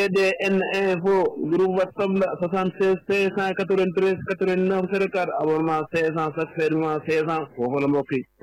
DN Info groupe WhatsApp la 76 593 89 04 abonnement 500 chaque fermement 500 foofu la mbokk yi